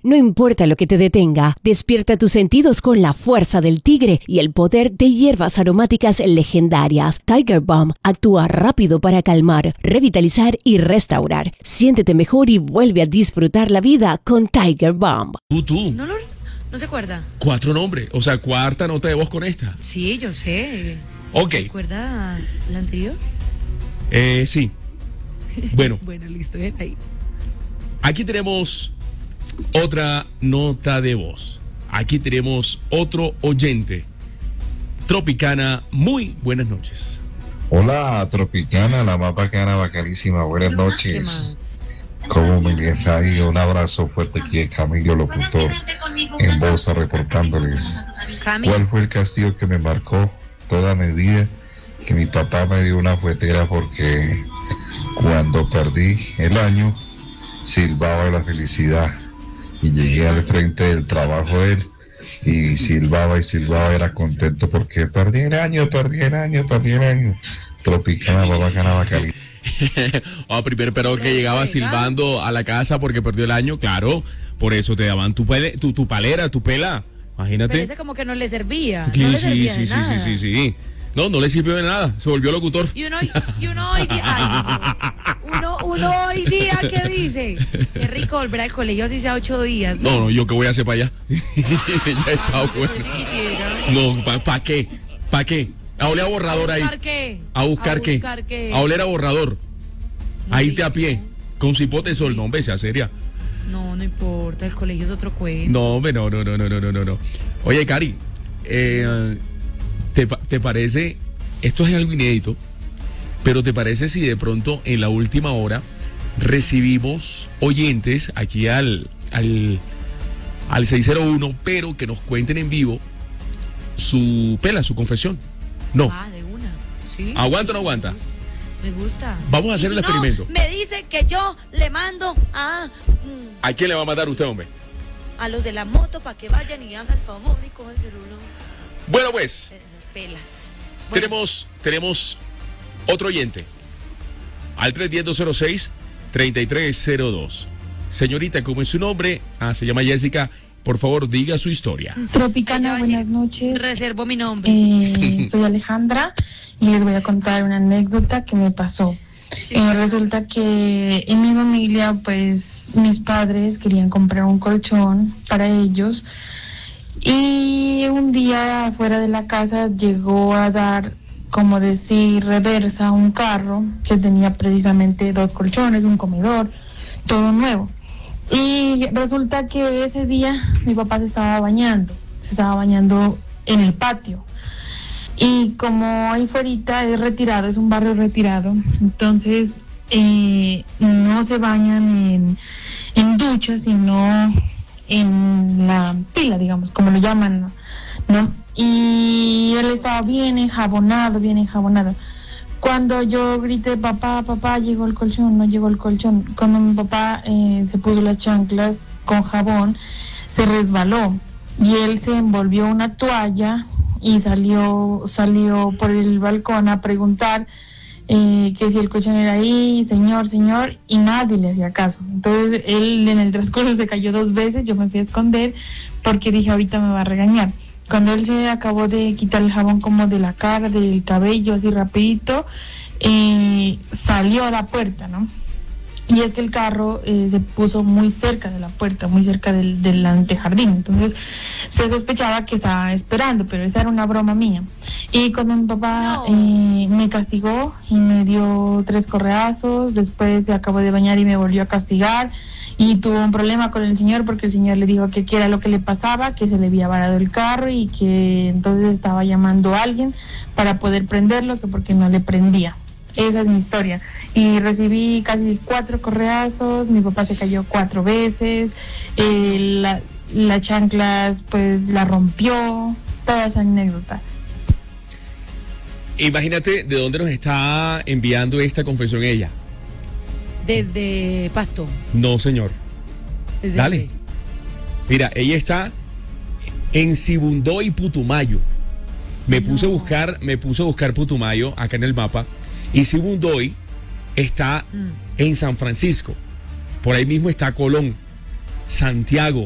No importa lo que te detenga, despierta tus sentidos con la fuerza del tigre y el poder de hierbas aromáticas legendarias. Tiger Balm actúa rápido para calmar, revitalizar y restaurar. Siéntete mejor y vuelve a disfrutar la vida con Tiger Balm. Tú. No se acuerda. 4 nombres, o sea, 4ª nota de voz con esta. Sí, yo sé. Ok. ¿Recuerdas la anterior? Sí. Bueno. Bueno, listo, ven ahí. Aquí tenemos otra nota de voz. Aquí tenemos otro oyente. Tropicana, muy buenas noches. Hola, Tropicana, la más bacana, bacanísima. Buenas noches. ¿Cómo me les ha ido? Un abrazo fuerte aquí de Camilo, locutor, en Bosa, reportándoles. ¿Cuál fue el castigo que me marcó toda mi vida? Que mi papá me dio una fuetera porque cuando perdí el año, silbaba la felicidad. Y llegué al frente del trabajo de él y silbaba, era contento porque perdí el año. Tropicana, bacana, bacana. Primero, pero que llegaba silbando a la casa porque perdió el año, claro. Por eso te daban tu palera, tu pela. Imagínate. Parece como que no le servía. Sí, No le servía de nada. sí. No le sirvió de nada. Se volvió locutor. Y uno hoy día, ¿qué dice? Qué rico volver al colegio así sea 8 días. No, yo qué voy a hacer para allá. Ya está bueno. No, ¿para qué? ¿Para qué? A oler a borrador ahí. ¿A buscar qué? A oler a borrador. Ahí te a pie. Con cipote de sol. No, hombre, sea seria. No importa. El colegio es otro cuento. No, hombre, no. Oye, Cari, ¿te parece? Esto es algo inédito, pero ¿te parece si de pronto en la última hora recibimos oyentes aquí al 601, pero que nos cuenten en vivo su confesión? No. De una. Sí. ¿Aguanta o no aguanta? Me gusta. Vamos a hacer el experimento. Me dice que yo le mando a... ¿A quién le va a mandar usted, hombre? A los de la moto para que vayan y hagan el favor y cojan el celular. Bueno, pues. Esas pelas. Bueno. Tenemos otro oyente. Al 310-206-3302. Señorita, ¿cómo es su nombre? Se llama Jessica. Por favor, diga su historia. Tropicana, buenas noches. Reservo mi nombre. Soy Alejandra y les voy a contar una anécdota que me pasó. Sí. Resulta que en mi familia, pues, mis padres querían comprar un colchón para ellos y un día afuera de la casa llegó a dar, como decir, reversa un carro que tenía precisamente 2 colchones, un comedor, todo nuevo. Y resulta que ese día mi papá se estaba bañando en el patio. Y como ahí fuera es retirado, es un barrio retirado, entonces no se bañan en duchas, sino en la pila, digamos, como lo llaman, ¿no? Y él estaba bien enjabonado. Cuando yo grité, papá, llegó el colchón, no llegó el colchón. Cuando mi papá se puso las chanclas con jabón, se resbaló y él se envolvió una toalla y salió por el balcón a preguntar que si el colchón era ahí, señor, y nadie le hacía caso. Entonces él en el transcurso se cayó 2 veces, yo me fui a esconder porque dije, ahorita me va a regañar. Cuando él se acabó de quitar el jabón como de la cara, del cabello, así rapidito, salió a la puerta, ¿no? Y es que el carro se puso muy cerca de la puerta, muy cerca del antejardín. Entonces se sospechaba que estaba esperando, pero esa era una broma mía. Y cuando mi papá me castigó y me dio 3 correazos, después se acabó de bañar y me volvió a castigar. Y tuvo un problema con el señor porque el señor le dijo que qué era lo que le pasaba, que se le había varado el carro y que entonces estaba llamando a alguien para poder prenderlo, que porque no le prendía. Esa es mi historia. Y recibí casi 4 correazos, mi papá se cayó 4 veces, la chanclas pues la rompió, toda esa anécdota. Imagínate de dónde nos está enviando esta confesión ella. Desde Pasto. No, señor. Dale. Mira, ella está en Sibundoy y Putumayo. Me puse a buscar Putumayo acá en el mapa. Y Sibundoy está en San Francisco. Por ahí mismo está Colón, Santiago.